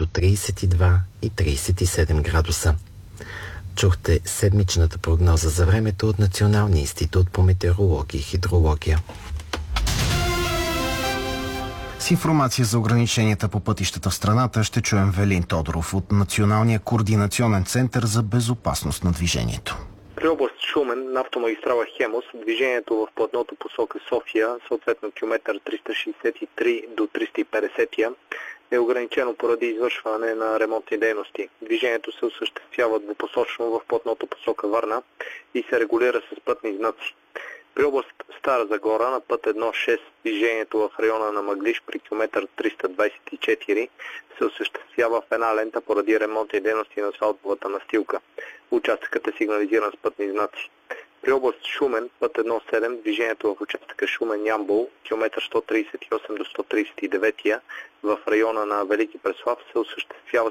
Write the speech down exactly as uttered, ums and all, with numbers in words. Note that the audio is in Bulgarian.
между тридесет и два и тридесет и седем градуса. Чухте седмичната прогноза за времето от Националния институт по метеорология и хидрология. С информация за ограниченията по пътищата в страната ще чуем Велин Тодоров от Националния координационен център за безопасност на движението. При област Шумен на автомагистрала Хемус движението в платното посока София, съответно километър триста шейсет и три до триста и петдесет, е ограничено поради извършване на ремонтни дейности. Движението се осъществява двупосочно в платното посока Варна и се регулира с пътни знаци. При област Стара Загора на път едно шест движението в района на Мъглиж при километър триста двадесет и четири се осъществява в една лента поради ремонтни дейности на асфалтовата настилка. Участъкът е сигнализиран с пътни знаци. При област Шумен, път едно седем, движението в участъка Шумен-Ямбол, километър сто тридесет и осем до сто тридесет и девет в района на Велики Преслав се осъществява